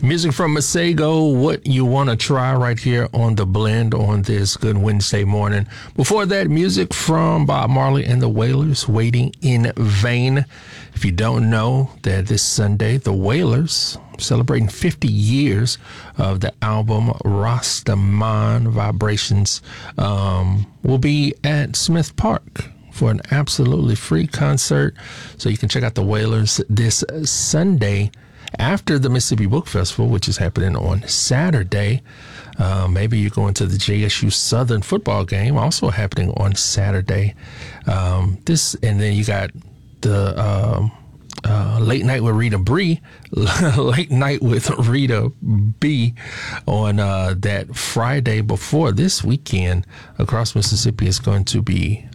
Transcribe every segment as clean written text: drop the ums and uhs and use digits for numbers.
Music from Masego, What You Want to Try, right here on The Blend on this good Wednesday morning. Before that, music from Bob Marley and the Wailers, Waiting in Vain. If you don't know that this Sunday, the Wailers celebrating 50 years of the album Rastaman Vibrations will be at Smith Park for an absolutely free concert. So you can check out the Wailers this Sunday after the Mississippi Book Festival, which is happening on Saturday. Maybe you're going to the JSU Southern football game, also happening on Saturday. And then you got the Late Night with Rita Bree, Late Night with Rita B on that Friday before this weekend across Mississippi. Is going to be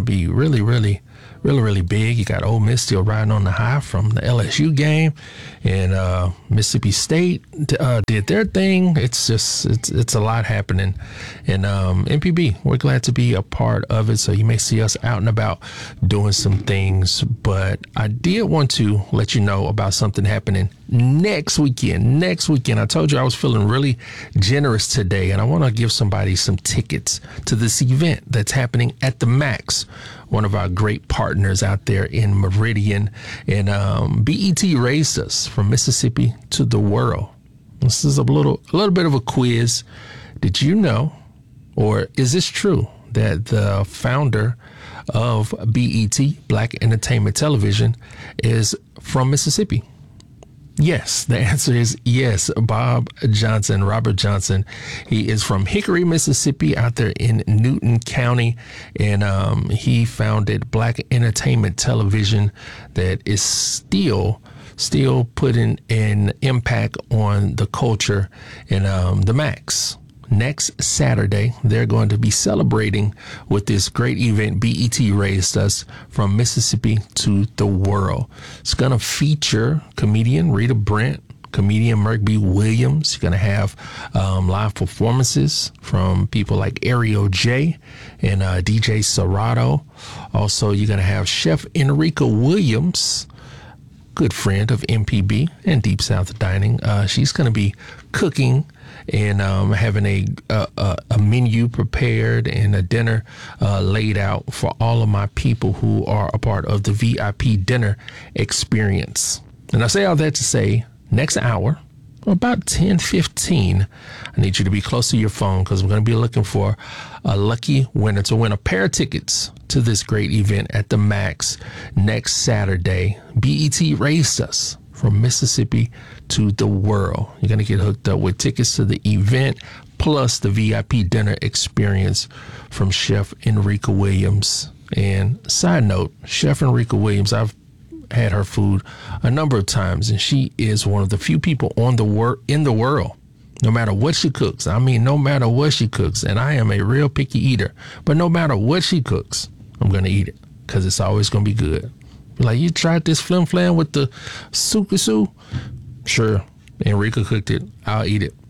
really big. You got Ole Miss still riding on the high from the LSU game, and Mississippi State did their thing. It's a lot happening, and MPB, we're glad to be a part of it. So you may see us out and about doing some things, but I did want to let you know about something happening next weekend. I told you I was feeling really generous today, and I want to give somebody some tickets to this event that's happening at the Max, one of our great partners out there in Meridian. And BET raised us from Mississippi to the world. This is a little bit of a quiz. Did you know, or is this true, that the founder of BET, Black Entertainment Television, is from Mississippi? Yes, the answer is yes. Robert Johnson. He is from Hickory, Mississippi, out there in Newton County, and he founded Black Entertainment Television, that is still putting an impact on the culture. And the Max, next Saturday, they're going to be celebrating with this great event, BET Raised Us from Mississippi to the World. It's going to feature comedian Rita Brent, comedian Merk B. Williams. You're going to have live performances from people like Ariel J. and DJ Serato. Also, you're going to have Chef Enrica Williams, good friend of MPB and Deep South Dining. She's going to be cooking and having a menu prepared and a dinner laid out for all of my people who are a part of the VIP dinner experience. And I say all that to say, next hour, about 10:15, I need you to be close to your phone, because we're going to be looking for a lucky winner to win a pair of tickets to this great event at the Max next Saturday. BET Raised Us from Mississippi to the world. You're going to get hooked up with tickets to the event, plus the VIP dinner experience from Chef Enrica Williams. And side note, Chef Enrica Williams, I've had her food a number of times, and she is one of the few people in the world, no matter what she cooks. I mean, no matter what she cooks, and I am a real picky eater, but no matter what she cooks, I'm going to eat it, because it's always going to be good. Like, you tried this flim flam with the sukusu? Sure. Enrica cooked it. I'll eat it.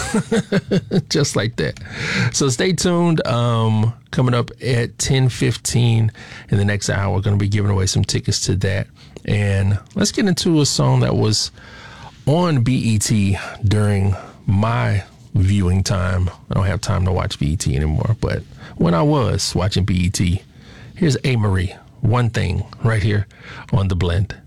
Just like that. So stay tuned. Coming up at 10:15 in the next hour, we're going to be giving away some tickets to that. And let's get into a song that was on BET during my viewing time. I don't have time to watch BET anymore, but when I was watching BET, here's A. Marie, One Thing, right here on The Blend.